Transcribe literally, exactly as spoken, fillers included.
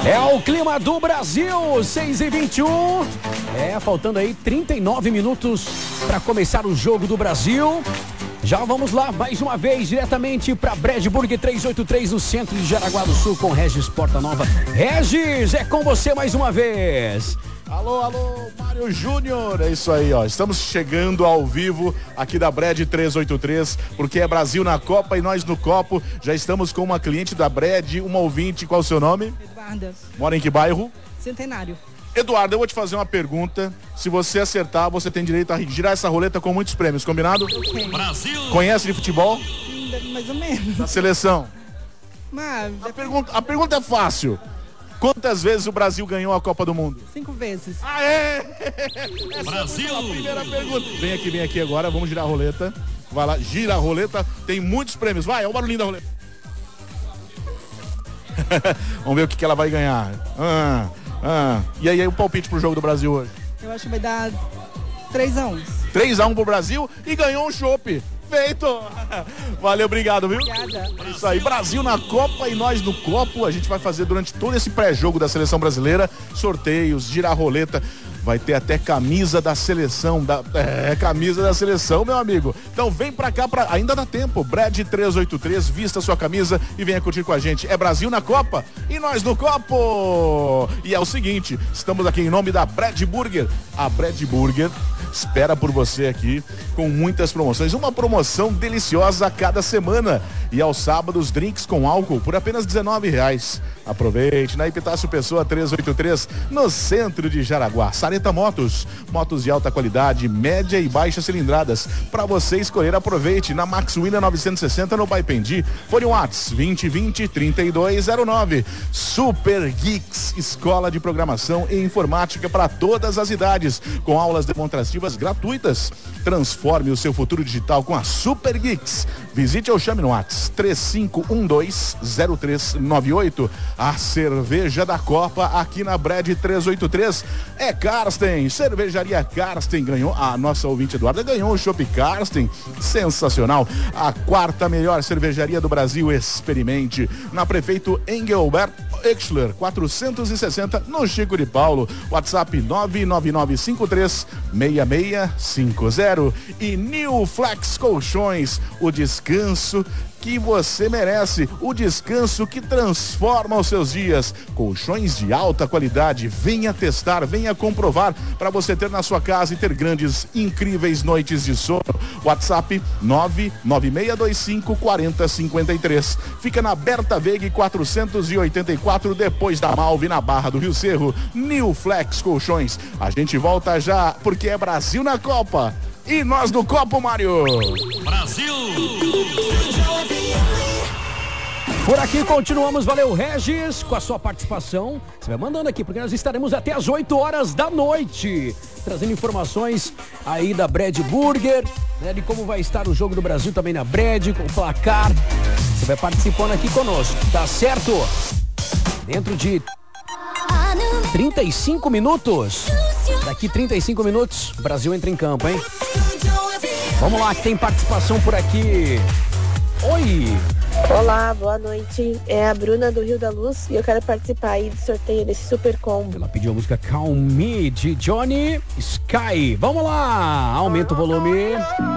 É o clima do Brasil, seis e vinte e um. É, faltando aí trinta e nove minutos para começar o jogo do Brasil. Já vamos lá, mais uma vez, diretamente para Bread Burger trezentos e oitenta e três, no centro de Jaraguá do Sul, com Regis Porta Nova. Regis, é com você mais uma vez. Alô, alô, Mário Júnior, é isso aí, ó, estamos chegando ao vivo aqui da Bread trezentos e oitenta e três, porque é Brasil na Copa e nós no Copo. Já estamos com uma cliente da Bread, uma ouvinte. Qual é o seu nome? Eduarda. Mora em que bairro? Centenário. Eduardo, eu vou te fazer uma pergunta. Se você acertar, você tem direito a girar essa roleta com muitos prêmios, combinado? Okay. Brasil! Conhece de futebol? Mais ou menos. Da seleção? Mas... A pergunta, a pergunta é fácil. Quantas vezes o Brasil ganhou a Copa do Mundo? Cinco vezes. Aê! Essa Brasil! É a primeira pergunta. Vem aqui, vem aqui agora, vamos girar a roleta. Vai lá, gira a roleta, tem muitos prêmios. Vai, é o barulhinho da roleta. Vamos ver o que, que ela vai ganhar. Ah, ah. E aí, aí, o palpite pro jogo do Brasil hoje? Eu acho que vai dar três a um. três a um pro Brasil e ganhou um chopp. Feito! Valeu, obrigado, viu? Obrigada. É isso aí, Brasil na Copa e nós no Copo. A gente vai fazer durante todo esse pré-jogo da seleção brasileira sorteios, girar a roleta. Vai ter até camisa da seleção, da, é, camisa da seleção, meu amigo. Então vem pra cá, pra, ainda dá tempo. Bread trezentos e oitenta e três, vista sua camisa e venha curtir com a gente. É Brasil na Copa e nós no Copo. E é o seguinte, estamos aqui em nome da Bread Burger. A Bread Burger espera por você aqui com muitas promoções. Uma promoção deliciosa a cada semana. E aos sábados, drinks com álcool por apenas dezenove reais. Aproveite, na Epitácio Pessoa trezentos e oitenta e três, no centro de Jaraguá. Sareta Motos, motos de alta qualidade, média e baixa cilindradas. Para você escolher, aproveite na Max William novecentos e sessenta no Baipendi. Fone Whats vinte vinte, trinta e dois zero nove. Super Geeks, escola de programação e informática para todas as idades, com aulas demonstrativas gratuitas. Transforme o seu futuro digital com a Super Geeks. Visite ou chame no Whats três cinco um dois, zero três nove oito. A cerveja da Copa aqui na Bread trezentos e oitenta e três é Karsten. Cervejaria Karsten ganhou, a nossa ouvinte Eduarda ganhou o Chopp Karsten, sensacional. A quarta melhor cervejaria do Brasil, experimente. Na Prefeito Engelbert Exler quatrocentos e sessenta, no Chico de Paulo. WhatsApp nove nove nove cinco três seis seis cinco zero. E New Flex Colchões, o descanso que você merece, o descanso que transforma os seus dias. Colchões de alta qualidade, venha testar, venha comprovar, para você ter na sua casa e ter grandes, incríveis noites de sono. WhatsApp nove nove seis dois cinco quatro zero cinco três. Fica na Berta Veig quatrocentos e oitenta e quatro, depois da Malve, na Barra do Rio Cerro. New Flex Colchões. A gente volta já, porque é Brasil na Copa e nós no Copo, Mário. Brasil! Por aqui continuamos, valeu Regis, com a sua participação. Você vai mandando aqui, porque nós estaremos até as oito horas da noite, trazendo informações aí da Bread Burger, né, de como vai estar o jogo do Brasil também na Bread, com o placar. Você vai participando aqui conosco, tá certo? Dentro de trinta e cinco minutos, daqui trinta e cinco minutos, o Brasil entra em campo, hein? Vamos lá, que tem participação por aqui. Oi! Olá, boa noite. É a Bruna do Rio da Luz e eu quero participar aí do sorteio desse super combo. Ela pediu a música Calm Me de Johnny Sky. Vamos lá! Aumenta o volume.